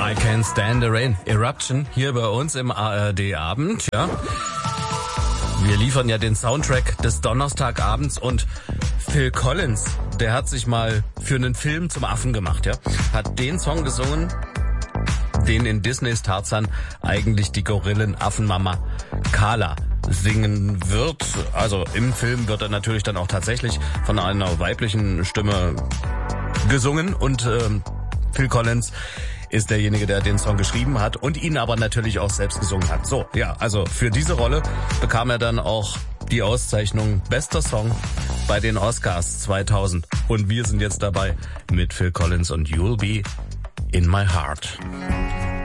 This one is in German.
I Can't Stand the Rain. Eruption hier bei uns im ARD-Abend, ja. Wir liefern ja den Soundtrack des Donnerstagabends und Phil Collins, der hat sich mal für einen Film zum Affen gemacht, ja. Hat den Song gesungen, den in Disneys Tarzan eigentlich die Gorillenaffenmama Kala singen wird. Also im Film wird er natürlich dann auch tatsächlich von einer weiblichen Stimme gesungen und Phil Collins ist derjenige, der den Song geschrieben hat und ihn aber natürlich auch selbst gesungen hat. So, ja, also für diese Rolle bekam er dann auch die Auszeichnung Bester Song bei den Oscars 2000. Und wir sind jetzt dabei mit Phil Collins und You'll Be in My Heart.